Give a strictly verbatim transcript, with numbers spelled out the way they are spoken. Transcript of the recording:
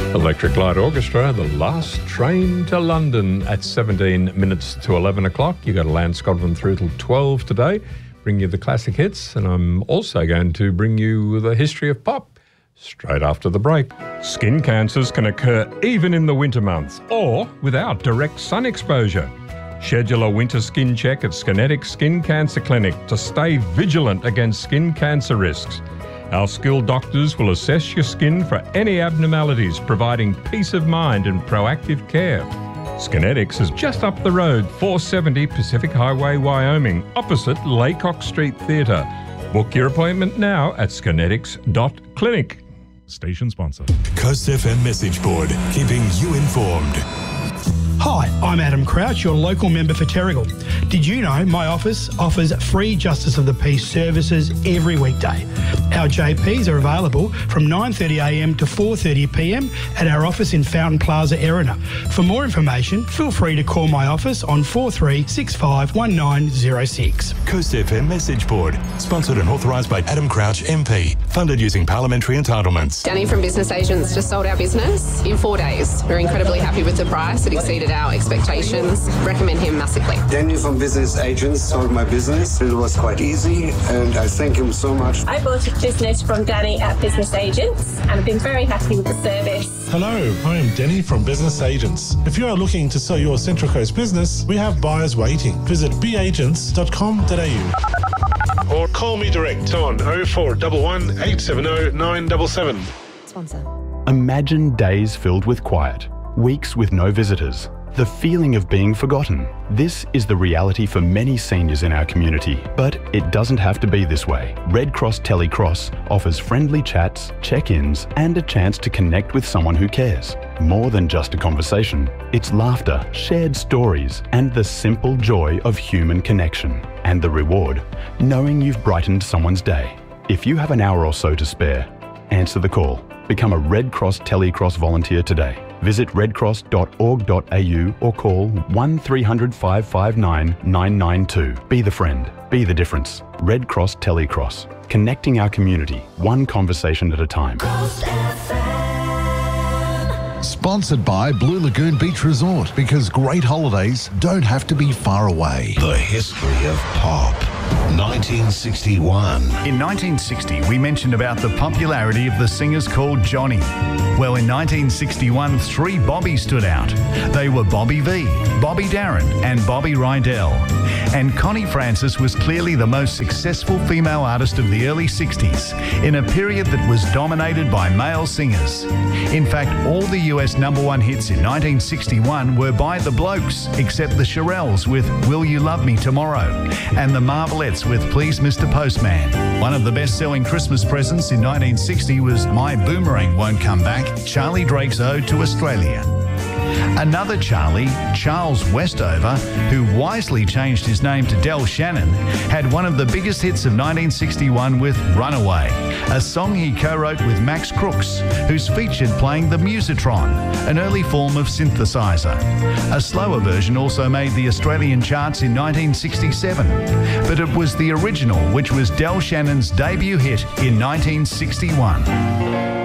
Electric Light Orchestra, The Last Train to London at seventeen minutes to eleven o'clock. You've got to land Scotland through till twelve today. Bring you the classic hits, and I'm also going to bring you the history of pop straight after the break. Skin cancers can occur even in the winter months or without direct sun exposure. Schedule a winter skin check at Skinetics Skin Cancer Clinic to stay vigilant against skin cancer risks. Our skilled doctors will assess your skin for any abnormalities, providing peace of mind and proactive care. Skinetics is just up the road, four seventy Pacific Highway, Wyoming, opposite Laycock Street Theatre. Book your appointment now at skinetics dot clinic. Station sponsor. Coast F M message board, keeping you informed. Hi, I'm Adam Crouch, your local member for Terrigal. Did you know my office offers free Justice of the Peace services every weekday? Our J Ps are available from nine thirty a m to four thirty p m at our office in Fountain Plaza, Erina. For more information, feel free to call my office on four three six five one nine zero six. Coast F M message board, sponsored and authorised by Adam Crouch M P, funded using parliamentary entitlements. Danny from Business Agents just sold our business in four days. We're incredibly happy with the price. It exceeded our expectations. Recommend him massively. Danny from Business Agents sold my business. It was quite easy, and I thank him so much. I bought a business from Danny at Business Agents and I've been very happy with the service. Hello, I am Danny from Business Agents. If you are looking to sell your Central Coast business, we have buyers waiting. Visit b agents dot com dot a u or call me direct on oh four one one, eight seven oh, nine seven seven. Sponsor. Imagine days filled with quiet, weeks with no visitors, the feeling of being forgotten. This is the reality for many seniors in our community, but it doesn't have to be this way. Red Cross Telecross offers friendly chats, check-ins, and a chance to connect with someone who cares. More than just a conversation, it's laughter, shared stories, and the simple joy of human connection. And the reward, knowing you've brightened someone's day. If you have an hour or so to spare, answer the call. Become a Red Cross Telecross volunteer today. Visit red cross dot org dot a u or call one three hundred, five five nine, nine nine two. Be the friend. Be the difference. Red Cross Telecross. Connecting our community, one conversation at a time. Sponsored by Blue Lagoon Beach Resort, because great holidays don't have to be far away. The history of pop. nineteen sixty-one. In nineteen sixty, we mentioned about the popularity of the singers called Johnny. Well, in nineteen sixty-one, three Bobbies stood out. They were Bobby V, Bobby Darin, and Bobby Rydell. And Connie Francis was clearly the most successful female artist of the early sixties, in a period that was dominated by male singers. In fact, all the U S number one hits in nineteen sixty-one were by the blokes, except the Shirelles with Will You Love Me Tomorrow, and the Marvelettes with Please Mister Postman. One of the best-selling Christmas presents in nineteen sixty was My Boomerang Won't Come Back, Charlie Drake's Ode to Australia. Another Charlie, Charles Westover, who wisely changed his name to Del Shannon, had one of the biggest hits of nineteen sixty-one with Runaway, a song he co-wrote with Max Crooks, who's featured playing the Musitron, an early form of synthesizer. A slower version also made the Australian charts in nineteen sixty-seven, but it was the original which was Del Shannon's debut hit in nineteen sixty-one.